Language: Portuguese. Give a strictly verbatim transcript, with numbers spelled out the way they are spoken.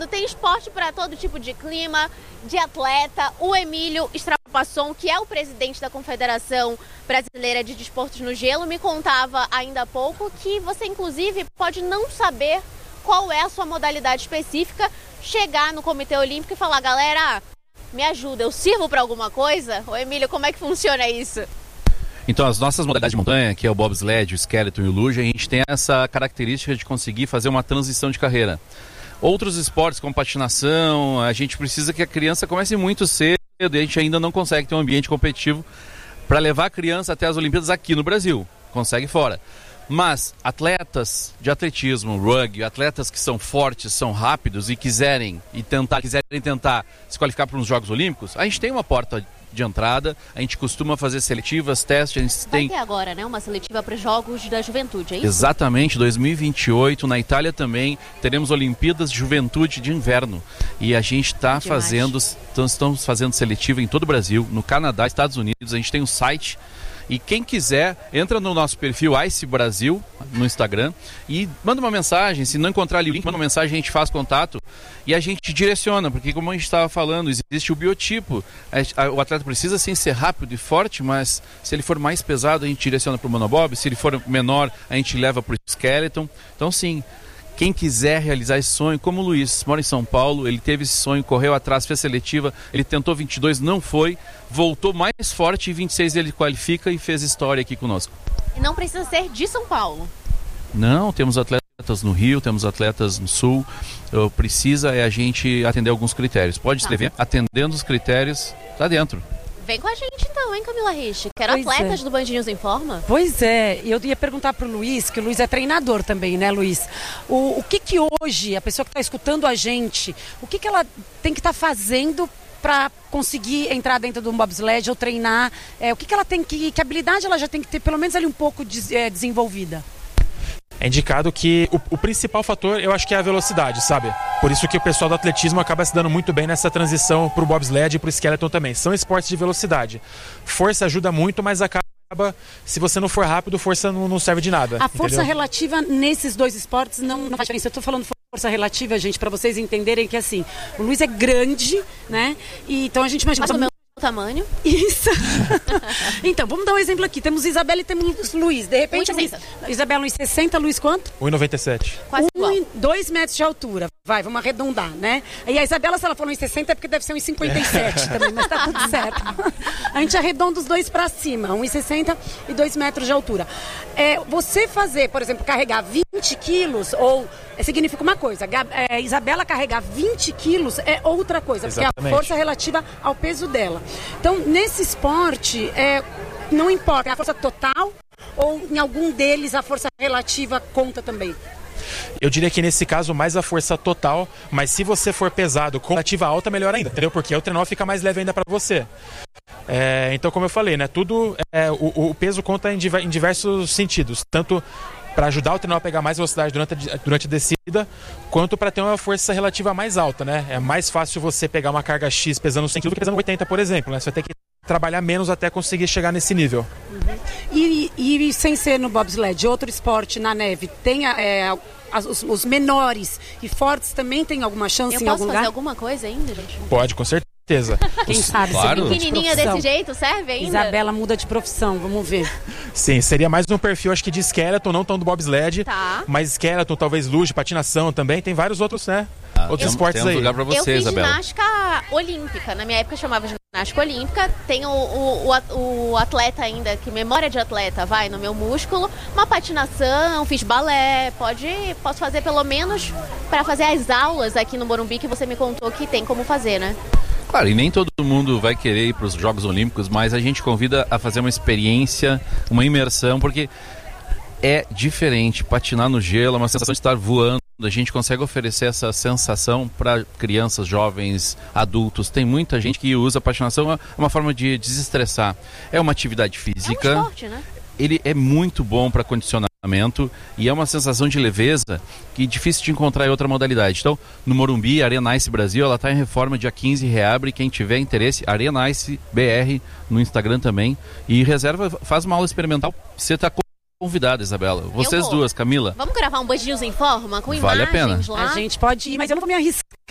tem esporte para todo tipo de clima, de atleta. O Emílio Strapasson, que é o presidente da Confederação Brasileira de Desportos no Gelo, me contava ainda há pouco que você, inclusive, pode não saber qual é a sua modalidade específica, chegar no Comitê Olímpico e falar, galera, me ajuda, eu sirvo para alguma coisa? Ô Emílio, como é que funciona isso? Então, as nossas modalidades de montanha, que é o bobsled, o skeleton e o luge, a gente tem essa característica de conseguir fazer uma transição de carreira. Outros esportes, como patinação, a gente precisa que a criança comece muito cedo e a gente ainda não consegue ter um ambiente competitivo para levar a criança até as Olimpíadas aqui no Brasil. Consegue fora. Mas atletas de atletismo, rugby, atletas que são fortes, são rápidos e quiserem, e tentar, quiserem tentar se qualificar para os Jogos Olímpicos, a gente tem uma porta de entrada, a gente costuma fazer seletivas, testes, a gente Vai tem... ter agora, né, uma seletiva para os Jogos da Juventude, é isso? Exatamente, dois mil e vinte e oito, na Itália também, teremos Olimpíadas de Juventude de Inverno. E a gente está fazendo, estamos fazendo seletiva em todo o Brasil, no Canadá, Estados Unidos, a gente tem um site. E quem quiser, entra no nosso perfil Ice Brasil, no Instagram, e manda uma mensagem. Se não encontrar ali o link, manda uma mensagem, a gente faz contato e a gente direciona, porque como a gente estava falando, existe o biotipo. O atleta precisa sim ser rápido e forte, mas se ele for mais pesado, a gente direciona para o monobob. Se ele for menor, a gente leva para o skeleton. Então sim, quem quiser realizar esse sonho, como o Luiz mora em São Paulo, ele teve esse sonho, correu atrás, fez seletiva, ele tentou vinte e dois, não foi, voltou mais forte e vinte e seis ele qualifica e fez história aqui conosco. E não precisa ser de São Paulo? Não, temos atletas no Rio, temos atletas no Sul, uh, precisa é a gente atender alguns critérios. Pode escrever, tá. Atendendo os critérios, tá dentro. Vem com a gente então, hein, Camila Rich? Quero Pois atletas é. do Band News Informa. Pois é, eu ia perguntar para o Luiz, que o Luiz é treinador também, né, Luiz? O, o que que hoje, a pessoa que está escutando a gente, o que que ela tem que estar tá fazendo para conseguir entrar dentro do bobsled ou treinar? É, o que que ela tem que, que habilidade ela já tem que ter, pelo menos ali um pouco de, é, desenvolvida? É indicado que o, o principal fator, eu acho que é a velocidade, sabe? Por isso que o pessoal do atletismo acaba se dando muito bem nessa transição pro bobsled e pro skeleton também. São esportes de velocidade. Força ajuda muito, mas acaba, se você não for rápido, força não, não serve de nada. A força entendeu? relativa nesses dois esportes não, não faz diferença. Eu tô falando força relativa, gente, para vocês entenderem que assim, o Luiz é grande, né? E, então a gente imagina... Mas o meu tamanho. Isso. Então, vamos dar um exemplo aqui. Temos Isabela e temos Luiz. De repente, um e sessenta. Luiz, Isabela um e sessenta, Luiz quanto? um e noventa e sete. Quase igual. Um, dois metros de altura. Vai, vamos arredondar, né? E a Isabela, se ela falou um e sessenta, é porque deve ser um e cinquenta e sete também, mas tá tudo certo. A gente arredonda os dois para cima, um e sessenta e dois metros de altura. É, você fazer, por exemplo, carregar vinte quilos, ou é, significa uma coisa, é, Isabela carregar vinte quilos é outra coisa, Exatamente. Porque é a força relativa ao peso dela. Então, nesse esporte, é, não importa, é a força total ou em algum deles a força relativa conta também? Eu diria que nesse caso mais a força total, mas se você for pesado com relativa alta, melhor ainda, entendeu? Porque o trenó fica mais leve ainda para você. É, então, como eu falei, né? Tudo, é, o, o peso conta em, diver, em diversos sentidos, tanto para ajudar o trenó a pegar mais velocidade durante a, durante a descida, quanto para ter uma força relativa mais alta, né? É mais fácil você pegar uma carga X pesando cem quilos do que pesando oitenta, por exemplo, né? Você vai ter que trabalhar menos até conseguir chegar nesse nível. Uhum. E, e, e sem ser no bobsled, outro esporte na neve, tem é, as, os, os menores e fortes também tem alguma chance Eu em posso algum fazer lugar? alguma coisa ainda, gente? Pode, com certeza. Quem sabe? Claro. Você muda de Pequenininha profissão. desse jeito, serve ainda? Isabela muda de profissão, vamos ver. Sim, seria mais um perfil, acho que de skeleton, não tão do bobsled, Tá. mas skeleton, talvez luge, patinação também, tem vários outros, né? Ah, outros tem, esportes tem um aí. lugar pra você, Eu fiz Isabela. ginástica olímpica, na minha época chamava ginástica olímpica, tem o, o, o, o atleta ainda, que memória de atleta vai no meu músculo, uma patinação, fiz balé, pode, posso fazer pelo menos para fazer as aulas aqui no Morumbi que você me contou que tem como fazer, né? Claro, e nem todo mundo vai querer ir para os Jogos Olímpicos, mas a gente convida a fazer uma experiência, uma imersão, porque é diferente. Patinar no gelo é uma sensação de estar voando. A gente consegue oferecer essa sensação para crianças, jovens, adultos. Tem muita gente que usa a patinação como uma forma de desestressar. É uma atividade física. É um esporte, né? Ele é muito bom para condicionamento e é uma sensação de leveza que é difícil de encontrar em outra modalidade. Então, no Morumbi, a Arena Ice Brasil, ela está em reforma, dia quinze, reabre. Quem tiver interesse, Arena Ice B R no Instagram também. E reserva, faz uma aula experimental. Você está convidada, Isabela. Vocês duas, Camila. Vamos gravar um Band News Informa com Vale a imagens pena. lá? A gente pode ir, mas eu não vou me arriscar